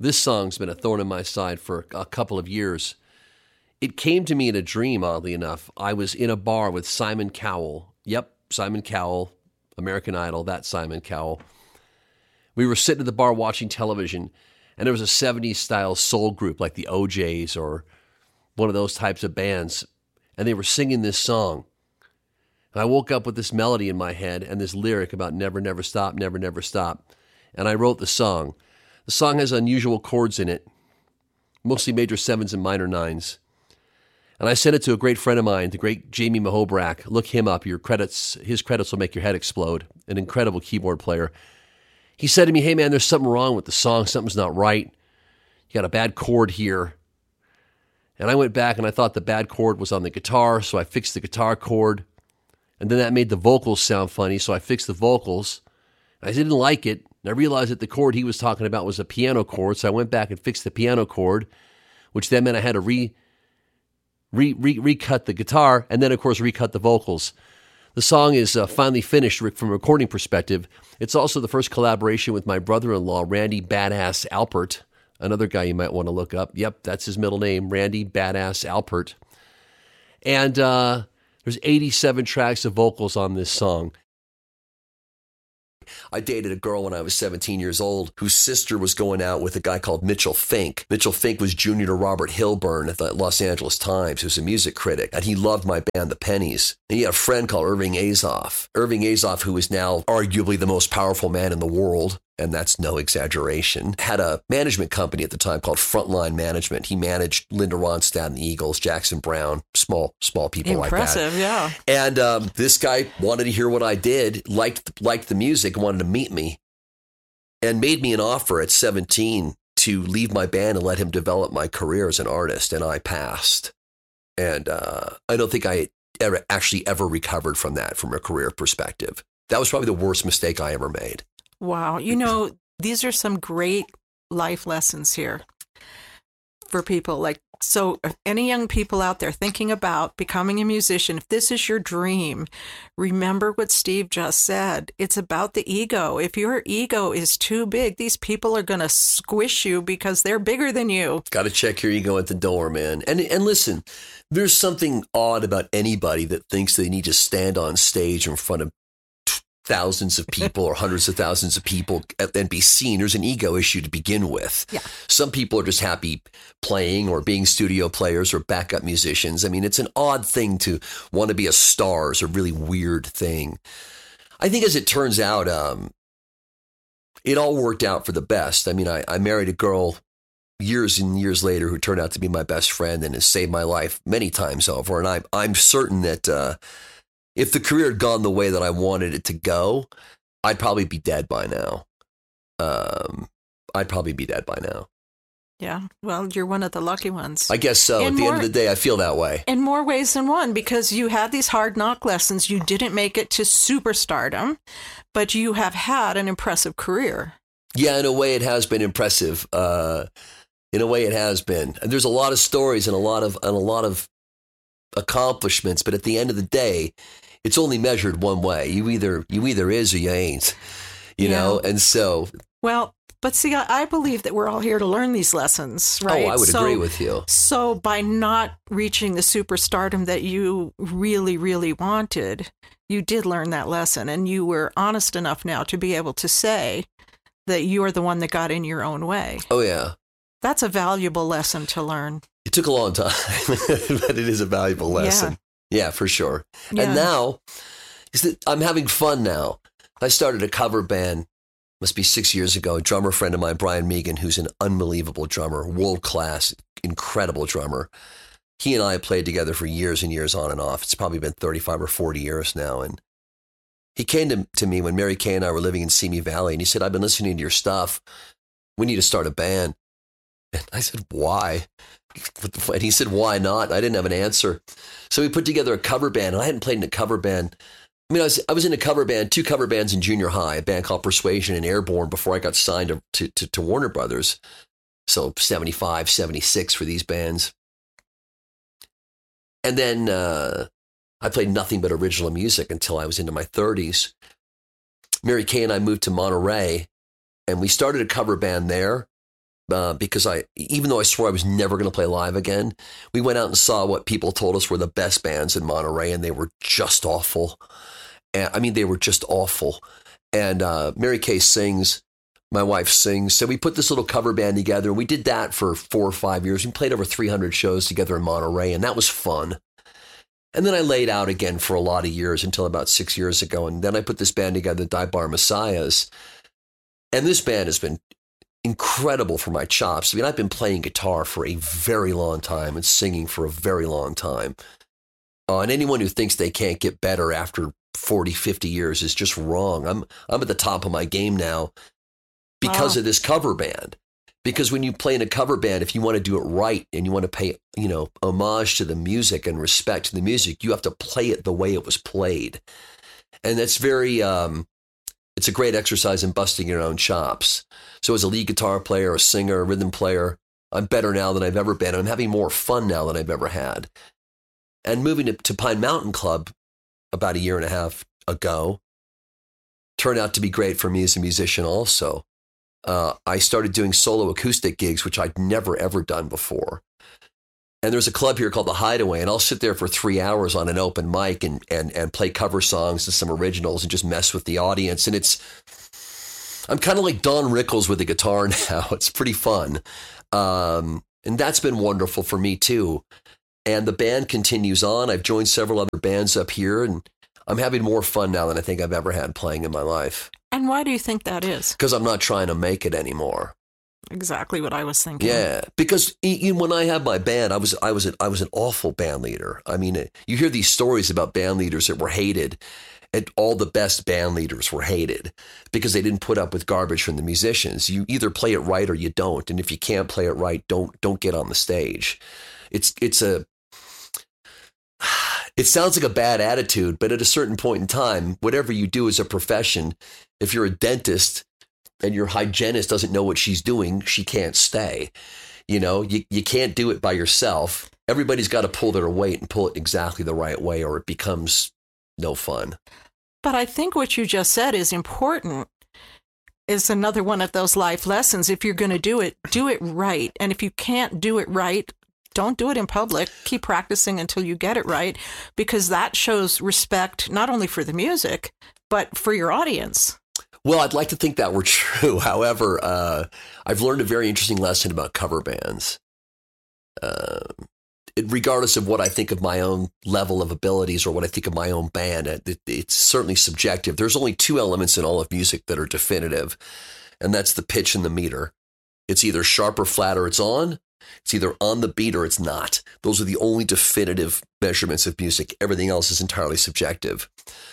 This song's been a thorn in my side for a couple of years. It came to me in a dream, oddly enough. I was in a bar with Simon Cowell. Yep, Simon Cowell, American Idol, that Simon Cowell. We were sitting at the bar watching television, and there was a 70s style soul group like the OJs or one of those types of bands, and they were singing this song. And I woke up with this melody in my head and this lyric about never, never stop, never, never stop. And I wrote the song. The song has unusual chords in it, mostly major sevens and minor nines. And I sent it to a great friend of mine, the great Jamie Mahobrak. Look him up. His credits will make your head explode. An incredible keyboard player. He said to me, hey man, there's something wrong with the song. Something's not right. You got a bad chord here. And I went back and I thought the bad chord was on the guitar, so I fixed the guitar chord. And then that made the vocals sound funny, so I fixed the vocals. I didn't like it. And I realized that the chord he was talking about was a piano chord, so I went back and fixed the piano chord, which then meant I had to recut the guitar, and then, of course, recut the vocals. The song is finally finished from a recording perspective. It's also the first collaboration with my brother-in-law, Randy Badass Alpert, another guy you might want to look up. Yep, that's his middle name, Randy Badass Alpert. And there's 87 tracks of vocals on this song. I dated a girl when I was 17 years old whose sister was going out with a guy called Mitchell Fink. Mitchell Fink was junior to Robert Hilburn at the Los Angeles Times, who's a music critic, and he loved my band, The Pennies. And he had a friend called Irving Azoff. Irving Azoff, who is now arguably the most powerful man in the world, and that's no exaggeration, had a management company at the time called Frontline Management. He managed Linda Ronstadt and the Eagles, Jackson Brown, small people like that. Impressive, yeah. And this guy wanted to hear what I did, liked the music, wanted to meet me, and made me an offer at 17 to leave my band and let him develop my career as an artist, and I passed. And I don't think I ever recovered from that from a career perspective. That was probably the worst mistake I ever made. Wow. You know, these are some great life lessons here for people. Like, so if any young people out there thinking about becoming a musician, if this is your dream, remember what Steve just said. It's about the ego. If your ego is too big, these people are going to squish you because they're bigger than you. Got to check your ego at the door, man. And listen, there's something odd about anybody that thinks they need to stand on stage in front of thousands of people or hundreds of thousands of people and be seen. There's an ego issue to begin with. Yeah. Some people are just happy playing or being studio players or backup musicians. I mean, it's an odd thing to want to be a star. It's a really weird thing. I think as it turns out, it all worked out for the best. I mean, I married a girl years and years later who turned out to be my best friend and has saved my life many times over. And I'm certain that if the career had gone the way that I wanted it to go, I'd probably be dead by now. Yeah, well, you're one of the lucky ones. I guess so. At the end of the day, I feel that way. In more ways than one, because you had these hard knock lessons. You didn't make it to superstardom, but you have had an impressive career. Yeah, in a way it has been impressive. In a way it has been. And there's a lot of stories and a lot of accomplishments, but at the end of the day, it's only measured one way. You either is or you ain't, you know? And so... Well, but see, I believe that we're all here to learn these lessons, right? Oh, I would agree with you. So by not reaching the superstardom that you really, really wanted, you did learn that lesson, and you were honest enough now to be able to say that you're the one that got in your own way. Oh, yeah. That's a valuable lesson to learn. It took a long time, but it is a valuable lesson. Yeah, for sure. Yeah. And now, I'm having fun now. I started a cover band, must be 6 years ago. A drummer friend of mine, Brian Megan, who's an unbelievable drummer, world-class, incredible drummer. He and I played together for years and years on and off. It's probably been 35 or 40 years now. And he came to me when Mary Kay and I were living in Simi Valley, and he said, I've been listening to your stuff. We need to start a band. And I said, why? And he said, why not? I didn't have an answer. So we put together a cover band, and I hadn't played in a cover band. I mean, I was in a cover band, 2 cover bands in junior high, a band called Persuasion and Airborne before I got signed to Warner Brothers. So 75, 76 for these bands. And then I played nothing but original music until I was into my 30s. Mary Kay and I moved to Monterey, and we started a cover band there. because even though I swore I was never going to play live again, we went out and saw what people told us were the best bands in Monterey, and they were just awful. And, they were just awful. And Mary Kay sings, my wife sings. So we put this little cover band together, and we did that for 4 or 5 years. We played over 300 shows together in Monterey, and that was fun. And then I laid out again for a lot of years until about 6 years ago. And then I put this band together, the Die Bar Messiahs. And this band has been incredible for my chops. I've been playing guitar for a very long time and singing for a very long time. And anyone who thinks they can't get better after 40, 50 years is just wrong. I'm at the top of my game now because of this cover band. Because when you play in a cover band, if you want to do it right and you want to pay, homage to the music and respect to the music, you have to play it the way it was played. And that's very, it's a great exercise in busting your own chops. So as a lead guitar player, a singer, a rhythm player, I'm better now than I've ever been. I'm having more fun now than I've ever had. And moving to Pine Mountain Club about 1.5 years ago turned out to be great for me as a musician also. I started doing solo acoustic gigs, which I'd never, ever done before. And there's a club here called The Hideaway, and I'll sit there for 3 hours on an open mic and play cover songs and some originals and just mess with the audience. And I'm kind of like Don Rickles with the guitar now. It's pretty fun. And that's been wonderful for me too. And the band continues on. I've joined several other bands up here, and I'm having more fun now than I think I've ever had playing in my life. And why do you think that is? Because I'm not trying to make it anymore. Exactly what I was thinking. Yeah, because when I had my band, I was an awful band leader. You hear these stories about band leaders that were hated, and all the best band leaders were hated because they didn't put up with garbage from the musicians. You either play it right or you don't, and if you can't play it right, don't get on the stage. It sounds like a bad attitude, but at a certain point in time, whatever you do as a profession, if you're a dentist and your hygienist doesn't know what she's doing, she can't stay. You can't do it by yourself. Everybody's got to pull their weight and pull it exactly the right way, or it becomes no fun. But I think what you just said is important. Is another one of those life lessons. If you're going to do it right. And if you can't do it right, don't do it in public. Keep practicing until you get it right, because that shows respect not only for the music, but for your audience. Well, I'd like to think that were true. However, I've learned a very interesting lesson about cover bands. Regardless of what I think of my own level of abilities or what I think of my own band, it's certainly subjective. There's only 2 elements in all of music that are definitive, and that's the pitch and the meter. It's either sharp or flat or it's on. It's either on the beat or it's not. Those are the only definitive measurements of music. Everything else is entirely subjective.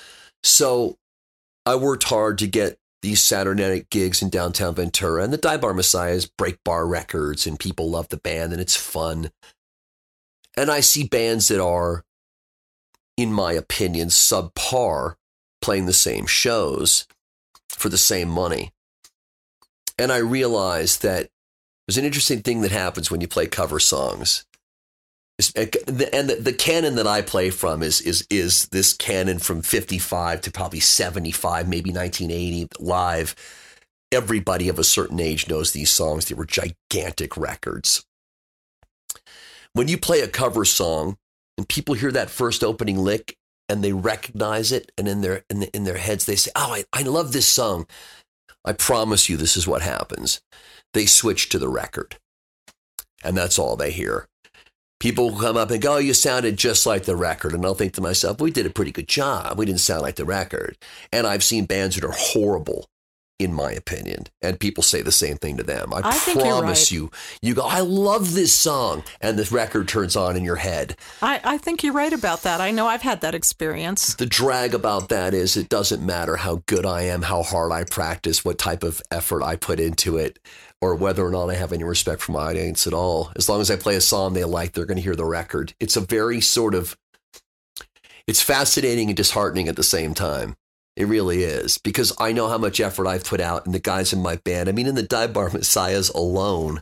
So I worked hard to get these Saturday night gigs in downtown Ventura, and the Die Bar Messiahs break bar records, and people love the band, and it's fun. And I see bands that are, in my opinion, subpar playing the same shows for the same money. And I realized that there's an interesting thing that happens when you play cover songs. And the canon that I play from is this canon from 55 to probably 75, maybe 1980 live. Everybody of a certain age knows these songs. They were gigantic records. When you play a cover song and people hear that first opening lick and they recognize it, and in their heads they say, "Oh, I love this song," I promise you this is what happens. They switch to the record, and that's all they hear. People will come up and go, "Oh, you sounded just like the record." And I'll think to myself, we did a pretty good job. We didn't sound like the record. And I've seen bands that are horrible, in my opinion. And people say the same thing to them. I promise you, you go, "I love this song." And the record turns on in your head. I think you're right about that. I know I've had that experience. The drag about that is it doesn't matter how good I am, how hard I practice, what type of effort I put into it, or whether or not I have any respect for my audience at all. As long as I play a song they like, they're going to hear the record. It's a very it's fascinating and disheartening at the same time. It really is, because I know how much effort I've put out, and the guys in my band. In the Die Bar Messiahs alone,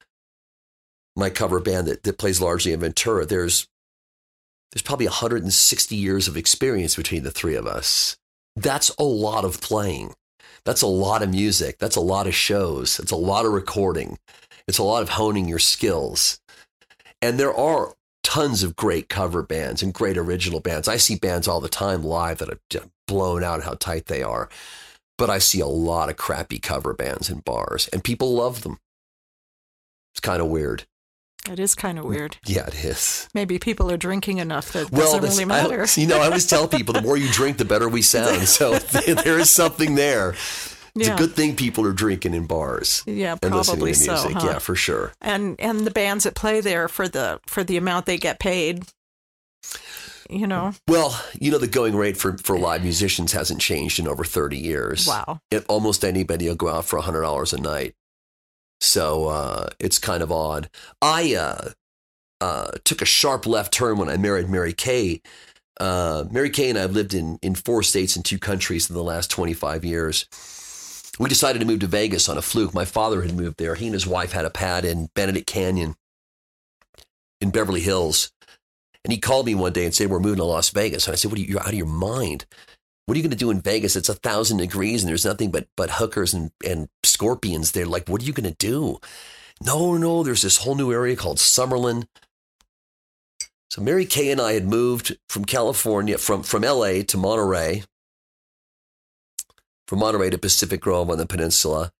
my cover band that plays largely in Ventura, there's probably 160 years of experience between the three of us. That's a lot of playing. That's a lot of music. That's a lot of shows. That's a lot of recording. It's a lot of honing your skills. And there are tons of great cover bands and great original bands. I see bands all the time live that are just blown out how tight they are. But I see a lot of crappy cover bands in bars, and people love them. It's kind of weird. It is kind of weird. Yeah, it is. Maybe people are drinking enough that it doesn't really matter. I always tell people the more you drink, the better we sound. So there is something there. It's a good thing people are drinking in bars. Yeah, and probably listening to music. so. Huh? Yeah, for sure. And the bands that play there for the amount they get paid. You know. Well, the going rate for live musicians hasn't changed in over 30 years. Wow. Almost anybody will go out for $100 a night. So it's kind of odd. I took a sharp left turn when I married Mary Kay. Mary Kay and I have lived in 4 states and 2 countries in the last 25 years. We decided to move to Vegas on a fluke. My father had moved there. He and his wife had a pad in Benedict Canyon in Beverly Hills. And he called me one day and said, we're moving to Las Vegas. And I said, you're out of your mind. What are you going to do in Vegas? It's 1,000 degrees and there's nothing but hookers and scorpions there. Like, what are you going to do? No, there's this whole new area called Summerlin. So Mary Kay and I had moved from California, from LA to Monterey, from Monterey to Pacific Grove on the peninsula.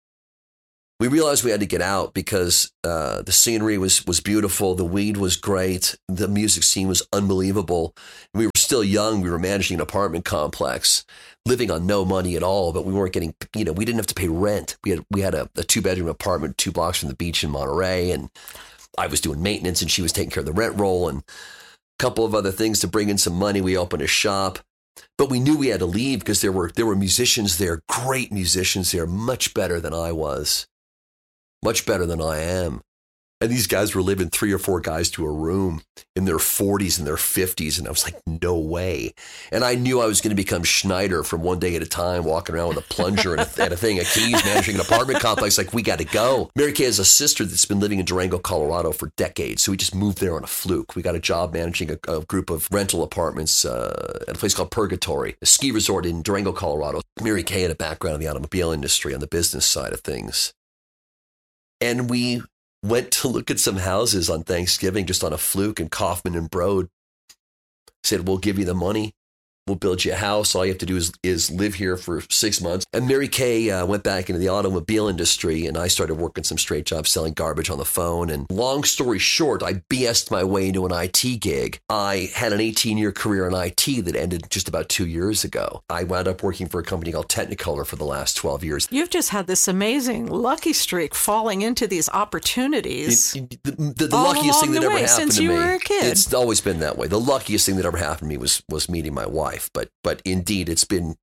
We realized we had to get out because the scenery was beautiful. The weed was great. The music scene was unbelievable. We were still young. We were managing an apartment complex, living on no money at all, but we weren't getting, we didn't have to pay rent. We had a 2-bedroom apartment 2 blocks from the beach in Monterey, and I was doing maintenance and she was taking care of the rent roll and a couple of other things to bring in some money. We opened a shop, but we knew we had to leave because there were musicians there, great musicians there, much better than I was. Much better than I am. And these guys were living 3 or 4 guys to a room in their 40s and their 50s. And I was like, no way. And I knew I was going to become Schneider from one day at a time, walking around with a plunger and a thing of keys, managing an apartment complex. Like, we got to go. Mary Kay has a sister that's been living in Durango, Colorado for decades. So we just moved there on a fluke. We got a job managing a group of rental apartments at a place called Purgatory, a ski resort in Durango, Colorado. Mary Kay had a background in the automobile industry on the business side of things. And we went to look at some houses on Thanksgiving just on a fluke, and Kaufman and Broad said, we'll give you the money. We'll build you a house. All you have to do is live here for 6 months. And Mary Kay went back into the automobile industry, and I started working some straight jobs selling garbage on the phone. And long story short, I BS'd my way into an IT gig. I had an 18-year career in IT that ended just about 2 years ago. I wound up working for a company called Technicolor for the last 12 years. You've just had this amazing lucky streak falling into these opportunities. The luckiest thing that ever happened since to me. You were a kid. It's always been that way. The luckiest thing that ever happened to me was meeting my wife. But indeed, it's been,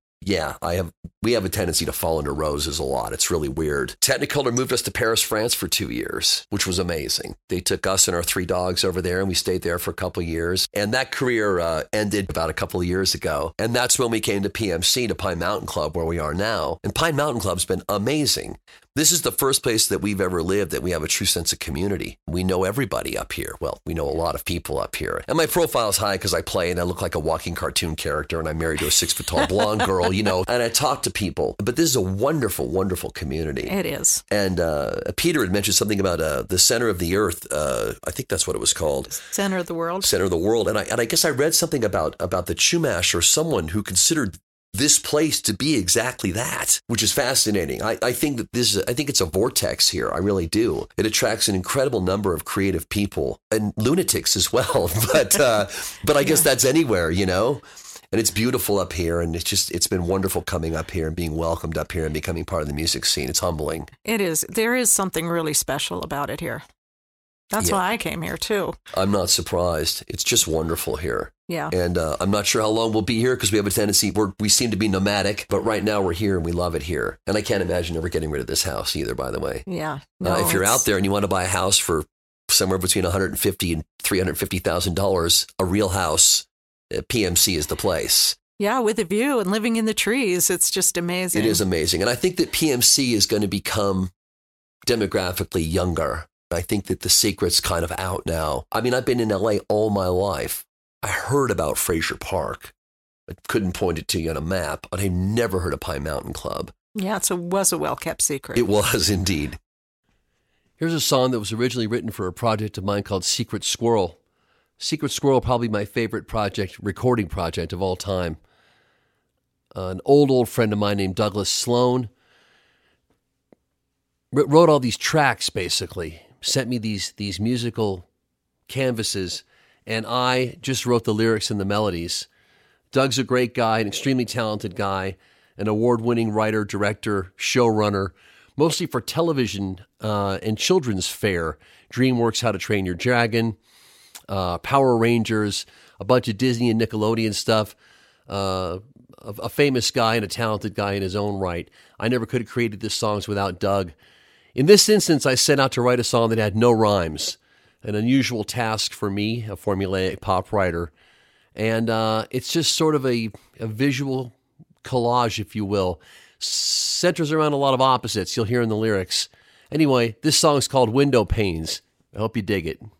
we have a tendency to fall into roses a lot. It's really weird. Technicolor moved us to Paris, France for 2 years, which was amazing. They took us and our 3 dogs over there, and we stayed there for a couple of years. And that career ended about a couple of years ago. And that's when we came to PMC, to Pine Mountain Club, where we are now. And Pine Mountain Club's been amazing. This is the first place that we've ever lived that we have a true sense of community. We know everybody up here. Well, we know a lot of people up here. And my profile's high because I play and I look like a walking cartoon character, and I'm married to a 6-foot-tall blonde girl, and I talk to people. But this is a wonderful, wonderful community. It is. And Peter had mentioned something about the center of the earth. I think that's what it was called. Center of the world. Center of the world. And I guess I read something about the Chumash, or someone who considered this place to be exactly that, which is fascinating. I think that I think it's a vortex here. I really do. It attracts an incredible number of creative people and lunatics as well. But I guess that's anywhere, And it's beautiful up here, and it's been wonderful coming up here and being welcomed up here and becoming part of the music scene. It's humbling. It is. There is something really special about it here. That's why I came here too. I'm not surprised. It's just wonderful here. Yeah. And I'm not sure how long we'll be here because we have a tendency, we seem to be nomadic, but right now we're here and we love it here. And I can't imagine ever getting rid of this house either, by the way. Yeah. No, if you're out there and you want to buy a house for somewhere between $150,000 and $350,000, a real house, PMC is the place. Yeah, with a view and living in the trees. It's just amazing. It is amazing. And I think that PMC is going to become demographically younger. I think that the secret's kind of out now. I mean, I've been in LA all my life. I heard about Frazier Park. I couldn't point it to you on a map, but I've never heard of Pine Mountain Club. Yeah, it was a well-kept secret. It was indeed. Here's a song that was originally written for a project of mine called Secret Squirrel. Secret Squirrel, probably my favorite recording project of all time. An old friend of mine named Douglas Sloan wrote all these tracks, basically, sent me these musical canvases, and I just wrote the lyrics and the melodies. Doug's a great guy, an extremely talented guy, an award-winning writer, director, showrunner, mostly for television and children's fare. DreamWorks' How to Train Your Dragon, Power Rangers, a bunch of Disney and Nickelodeon stuff. A famous guy and a talented guy in his own right. I never could have created these songs without Doug. In this instance, I set out to write a song that had no rhymes, an unusual task for me, a formulaic pop writer. And it's just sort of a visual collage, if you will. Centers around a lot of opposites you'll hear in the lyrics. Anyway, this song's called Window Panes. I hope you dig it.